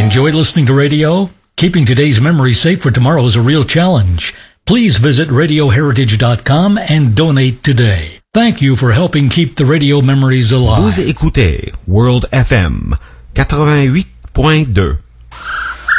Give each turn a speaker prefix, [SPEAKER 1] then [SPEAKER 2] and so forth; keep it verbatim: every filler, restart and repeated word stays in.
[SPEAKER 1] Enjoy listening to radio? Keeping today's memories safe for tomorrow is a real challenge. Please visit radio heritage dot com and donate today. Thank you for helping keep the radio memories alive.
[SPEAKER 2] Vous écoutez World F M quatre-vingt-huit point deux.